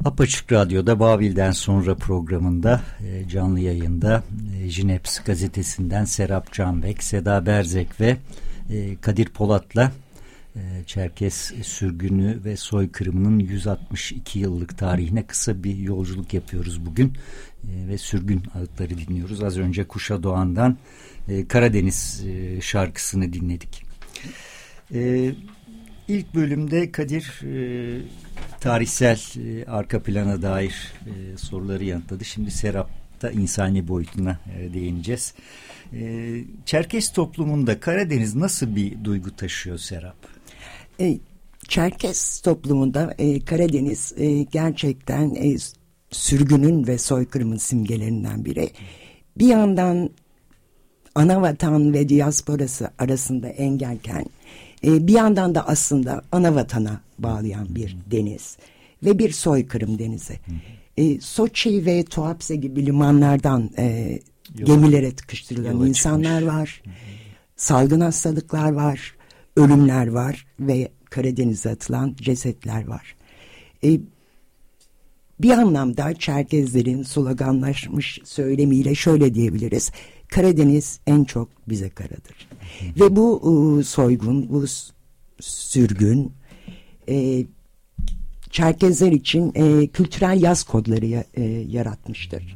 Apaçık Radyo'da Babil'den sonra programında canlı yayında Jineps gazetesinden Serap Canbek, Seda Berzek ve Kadir Polat'la Çerkes sürgünü ve soykırımının 162 yıllık tarihine kısa bir yolculuk yapıyoruz bugün ve sürgün ağıtları dinliyoruz. Az önce Kuşa Doğan'dan Karadeniz şarkısını dinledik. İlk bölümde Kadir tarihsel arka plana dair soruları yanıtladı. Şimdi Serap'ta insani boyutuna değineceğiz. Çerkes toplumunda Karadeniz nasıl bir duygu taşıyor Serap? Çerkes toplumunda Karadeniz gerçekten sürgünün ve soykırımın simgelerinden biri. Bir yandan anavatan ve diasporası arasında engelken, bir yandan da aslında anavatana bağlayan bir deniz ve bir soykırım denizi. Soçi ve Tuapse gibi limanlardan gemilere tıkıştırılan insanlar var. Salgın hastalıklar var, ölümler var ve Karadeniz'e atılan cesetler var. Bir anlamda Çerkezlerin sloganlaşmış söylemiyle şöyle diyebiliriz: Karadeniz en çok bize karadır. Ve bu soygun, bu sürgün Çerkezler için kültürel yaz kodları yaratmıştır.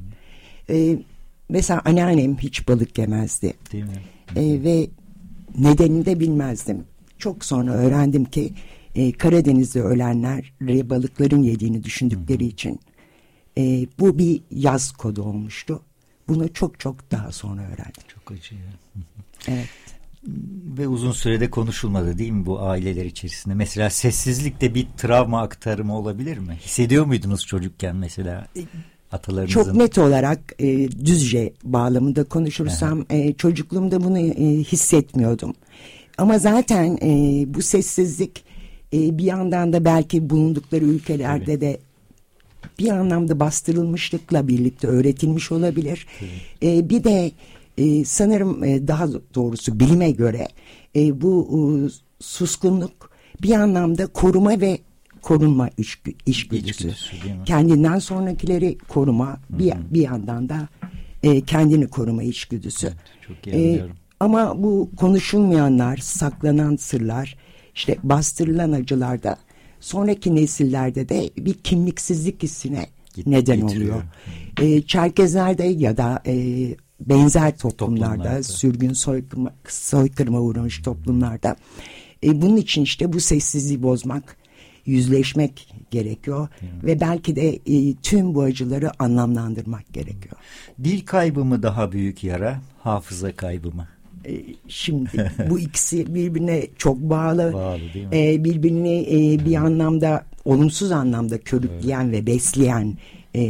Mesela anneannem hiç balık yemezdi. Değil mi? Ve nedenini de bilmezdim. Çok sonra öğrendim ki Karadeniz'de ölenler balıkların yediğini düşündükleri için bu bir yaz kodu olmuştu. Bunu çok çok daha sonra öğrendim. Çok acı ya. Evet. Ve uzun sürede konuşulmadı değil mi bu aileler içerisinde? Mesela sessizlikte bir travma aktarımı olabilir mi? Hissediyor muydunuz çocukken mesela atalarınızın? Çok net olarak Düzce bağlamında konuşursam çocukluğumda bunu hissetmiyordum. Ama zaten bu sessizlik bir yandan da belki bulundukları ülkelerde de bir anlamda bastırılmışlıkla birlikte öğretilmiş olabilir. Bir de sanırım daha doğrusu bilime göre bu suskunluk bir anlamda koruma ve korunma içgüdüsü. Kendinden sonrakileri koruma, bir yandan da kendini koruma içgüdüsü. Evet, çok iyi anlıyorum. Ama bu konuşulmayanlar, saklanan sırlar, işte bastırılan acılarda sonraki nesillerde de bir kimliksizlik hissine neden oluyor. Çerkezlerde ya da benzer toplumlarda, sürgün soykırıma uğramış toplumlarda bunun için işte bu sessizliği bozmak, yüzleşmek gerekiyor ve belki de tüm bu acıları anlamlandırmak gerekiyor. Dil kaybı mı daha büyük yara, hafıza kaybı mı? Şimdi bu ikisi birbirine çok bağlı değil mi? Birbirini bir anlamda olumsuz anlamda körükleyen ve besleyen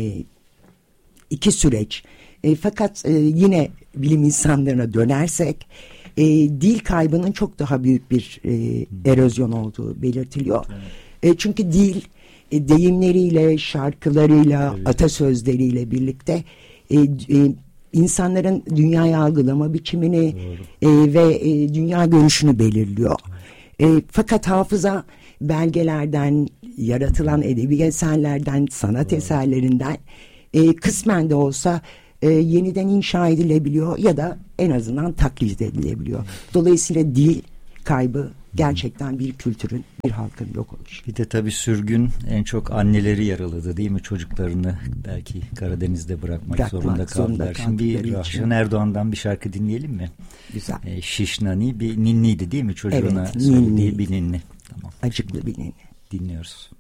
iki süreç. Fakat yine bilim insanlarına dönersek dil kaybının çok daha büyük bir erozyon olduğu belirtiliyor. Çünkü dil deyimleriyle, şarkılarıyla, atasözleriyle birlikte insanların dünyayı algılama biçimini ve dünya görüşünü belirliyor. Fakat hafıza belgelerden, yaratılan edebi eserlerden, sanat eserlerinden kısmen de olsa yeniden inşa edilebiliyor ya da en azından taklit edilebiliyor. Dolayısıyla dil kaybı gerçekten bir kültürün, bir halkın yok oluşu. Bir de tabii sürgün en çok anneleri yaraladı değil mi? Çocuklarını belki Karadeniz'de bırakmak zorunda kaldılar. Şimdi bir Rahşan Erdoğan'dan bir şarkı dinleyelim mi? Güzel. Şişnani bir ninniydi değil mi? Çocuğuna söylediği bir ninni. Tamam. Acıklı bir ninni. Dinliyoruz.